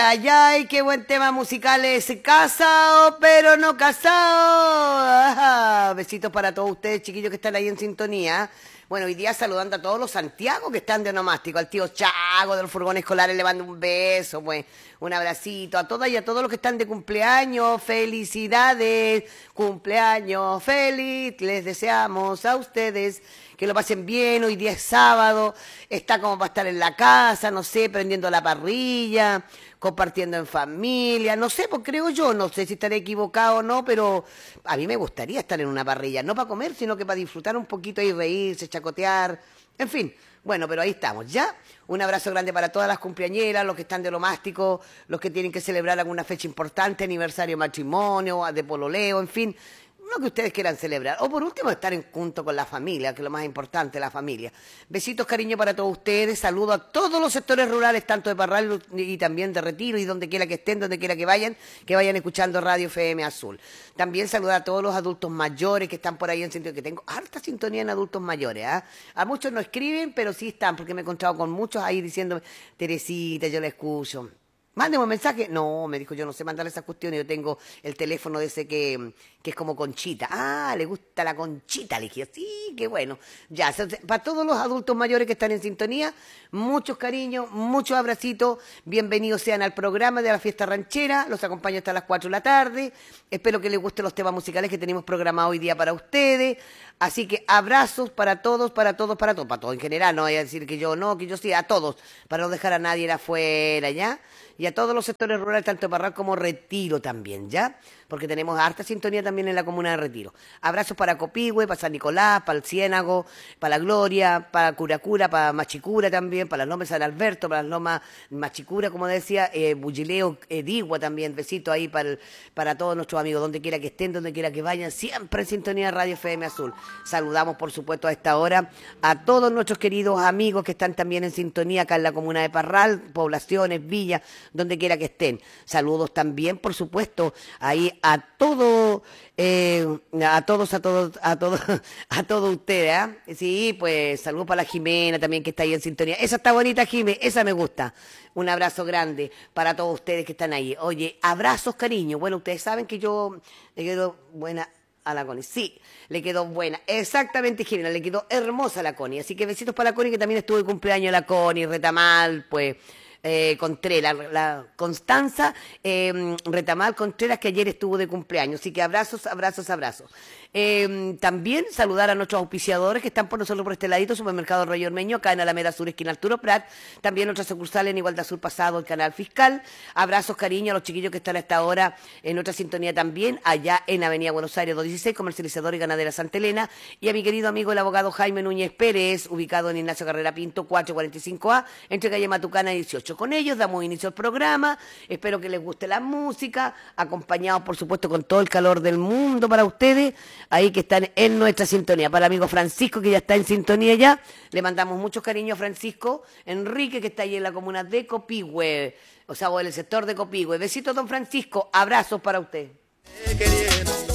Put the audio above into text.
ay, ay, qué buen tema musical es casado, pero no casado. Ajá. Besitos para todos ustedes, chiquillos que están ahí en sintonía. Bueno, hoy día saludando a todos los Santiago que están de onomástico, al tío Chago de los furgones escolares le mando un beso, pues, un abracito, a todas y a todos los que están de cumpleaños, felicidades, cumpleaños feliz, les deseamos a ustedes que lo pasen bien, hoy día es sábado, está como para estar en la casa, no sé, prendiendo la parrilla, compartiendo en familia, no sé, pues creo yo, no sé si estaré equivocado o no, pero a mí me gustaría estar en una parrilla, no para comer, sino que para disfrutar un poquito y reírse, chacotear, en fin. Bueno, pero ahí estamos, ¿ya? Un abrazo grande para todas las cumpleañeras, los que están de onomástico, los que tienen que celebrar alguna fecha importante, aniversario de matrimonio, de pololeo, en fin, lo que ustedes quieran celebrar. O por último, estar en junto con la familia, que es lo más importante, la familia. Besitos, cariño para todos ustedes. Saludo a todos los sectores rurales, tanto de Parral y también de Retiro, y donde quiera que estén, donde quiera que vayan escuchando Radio FM Azul. También saludar a todos los adultos mayores que están por ahí en sentido que tengo harta sintonía en adultos mayores. ¿Eh? A muchos no escriben, pero sí están, porque me he encontrado con muchos ahí diciéndome, Teresita, yo la escucho. Mándeme un mensaje. No, me dijo, yo no sé mandar esas cuestiones. Yo tengo el teléfono de ese que es como Conchita. Ah, le gusta la Conchita. Le dije, sí, qué bueno. Ya, para todos los adultos mayores que están en sintonía, muchos cariños, muchos abracitos. Bienvenidos sean al programa de la fiesta ranchera. Los acompaño hasta las 4 de la tarde. Espero que les gusten los temas musicales que tenemos programados hoy día para ustedes. Así que abrazos para todos, para todos, para todos. Para todos en general, no voy a decir que yo no, que yo sí, a todos. Para no dejar a nadie afuera, ¿ya? Y a todos los sectores rurales, tanto de Parral como Retiro también, ¿ya? Porque tenemos harta sintonía también en la comuna de Retiro. Abrazos para Copihue, para San Nicolás, para el Ciénago, para La Gloria, para Curacura, para Machicura también, para las lomas San Alberto, para las lomas Machicura, como decía, Bullileo, Digua también, besito ahí para todos nuestros amigos, donde quiera que estén, donde quiera que vayan, siempre en sintonía de Radio FM Azul. Saludamos, por supuesto, a esta hora a todos nuestros queridos amigos que están también en sintonía acá en la comuna de Parral, poblaciones, villas, donde quiera que estén. Saludos también, por supuesto, ahí a todos ustedes, ¿ah? Sí, pues saludos para la Jimena también que está ahí en sintonía. Esa está bonita, Jimé, esa me gusta. Un abrazo grande para todos ustedes que están ahí. Oye, abrazos, cariño. Bueno, ustedes saben que yo le quedo buena a la Connie. Sí, le quedó buena. Exactamente, Jimena, le quedó hermosa a la Connie. Así que besitos para la Connie, que también estuvo de cumpleaños la Connie, Retamal, pues... Contreras, la Constanza Retamal Contreras, que ayer estuvo de cumpleaños, así que abrazos, abrazos, abrazos. También saludar a nuestros auspiciadores que están por nosotros por este ladito, Supermercado Rollo Ormeño, acá en Alameda Sur, esquina Arturo Prat, también nuestra sucursal en Igualdad Sur Pasado, el Canal Fiscal. Abrazos, cariño a los chiquillos que están a esta hora en otra sintonía también, allá en Avenida Buenos Aires 216, comercializador y ganadera Santa Elena, y a mi querido amigo el abogado Jaime Núñez Pérez, ubicado en Ignacio Carrera Pinto 445A, entre calle Matucana y 18. Con ellos damos inicio al programa, espero que les guste la música, acompañados por supuesto con todo el calor del mundo para ustedes, ahí que están en nuestra sintonía. Para el amigo Francisco, que ya está en sintonía ya, le mandamos muchos cariños a Francisco Enrique, que está ahí en la comuna de Copihue, o sea, o en el sector de Copihue. Besitos, don Francisco, abrazos para usted.